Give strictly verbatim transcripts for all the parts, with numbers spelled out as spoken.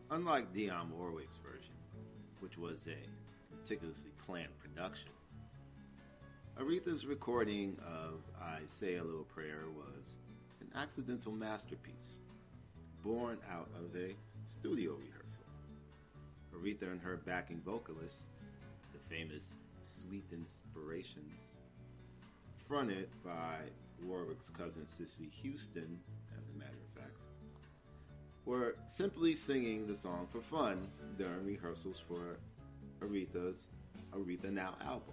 Unlike Dionne Warwick's version, which was a meticulously planned production, Aretha's recording of I Say a Little Prayer was an accidental masterpiece, born out of a studio rehearsal. Aretha and her backing vocalist, the famous Sweet Inspirations, fronted by Warwick's cousin Cissy Houston, as a matter of fact, were simply singing the song for fun during rehearsals for Aretha's Aretha Now album.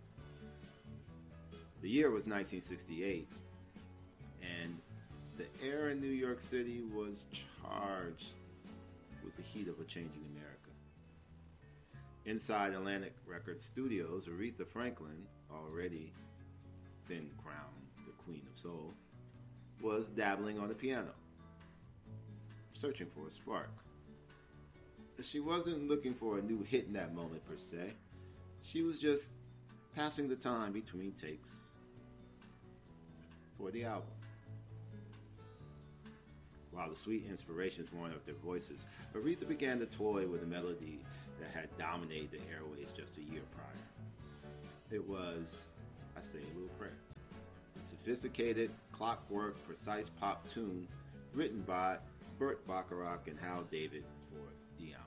The year was nineteen sixty-eight, and the air in New York City was charged with the heat of a changing America. Inside Atlantic Records Studios, Aretha Franklin, already then crowned the Queen of Soul, was dabbling on the piano, searching for a spark. She wasn't looking for a new hit in that moment per se. She was just passing the time between takes for the album. While the Sweet Inspirations warmed up their voices, Aretha began to toy with a melody that had dominated the airways just a year prior. It was I Say a Little Prayer, a sophisticated, clockwork, precise pop tune written by Burt Bacharach and Hal David for Dionne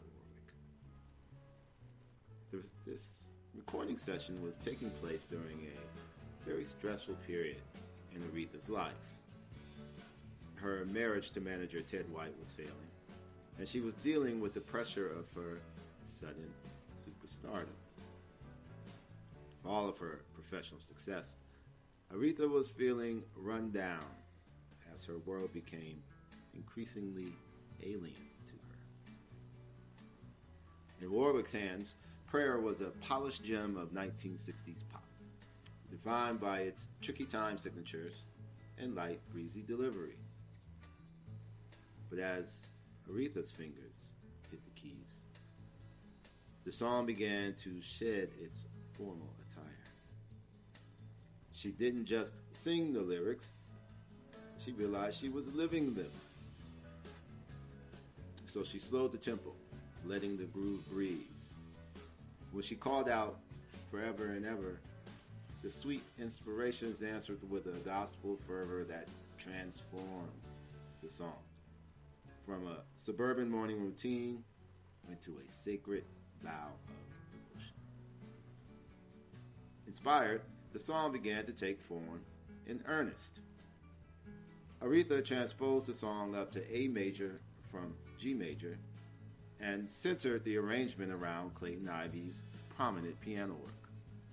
Warwick. This recording session was taking place during a very stressful period in Aretha's life. Her marriage to manager Ted White was failing, and she was dealing with the pressure of her sudden superstardom. For all of her professional success, Aretha was feeling run down as her world became increasingly alien to her. In Warwick's hands, Prayer was a polished gem of nineteen sixties pop, defined by its tricky time signatures and light, breezy delivery. But as Aretha's fingers hit the keys, the song began to shed its formal attire. She didn't just sing the lyrics, she realized she was living them. So she slowed the tempo, letting the groove breathe. When she called out forever and ever, the Sweet Inspirations answered with a gospel fervor that transformed the song from a suburban morning routine into a sacred vow of devotion. Inspired, the song began to take form in earnest. Aretha transposed the song up to A major from G major and centered the arrangement around Clayton Ivy's prominent piano work.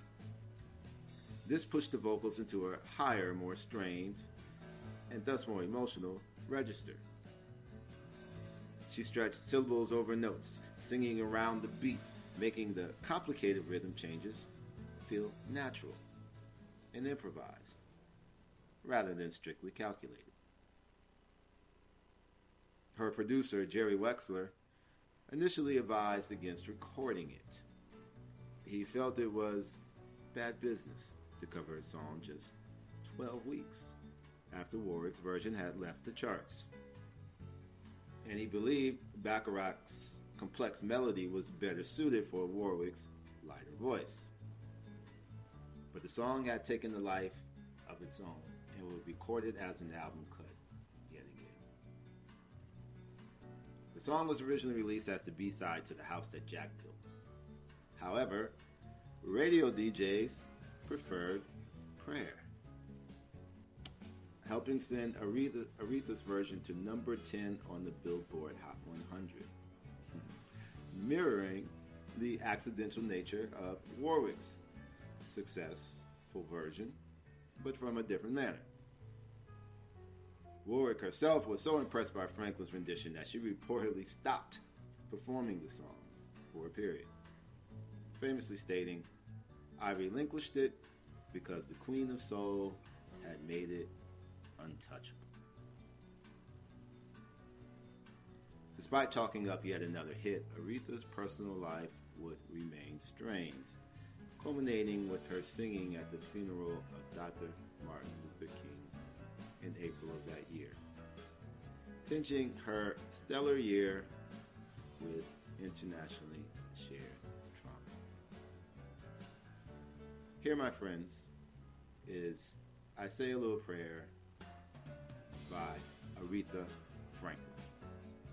This pushed the vocals into a higher, more strained, and thus more emotional register. She stretched syllables over notes, singing around the beat, making the complicated rhythm changes feel natural and improvised, rather than strictly calculated. Her producer, Jerry Wexler, initially advised against recording it. He felt it was bad business to cover a song just twelve weeks after Warwick's version had left the charts. And he believed Bacharach's complex melody was better suited for Warwick's lighter voice. But the song had taken the life of its own and was recorded as an album cut yet again. The song was originally released as the B-side to The House That Jack Built. However, radio D Js preferred Prayer, helping send Aretha, Aretha's version to number ten on the Billboard Hot one hundred, mirroring the accidental nature of Warwick's successful version, but from a different manner. Warwick herself was so impressed by Franklin's rendition that she reportedly stopped performing the song for a period, famously stating, "I relinquished it because the Queen of Soul had made it untouchable." Despite chalking up yet another hit, Aretha's personal life would remain strained, culminating with her singing at the funeral of Doctor Martin Luther King in April of that year. Tinging her stellar year with internationally shared trauma. Here, my friends, is I Say a Little Prayer by Aretha Franklin.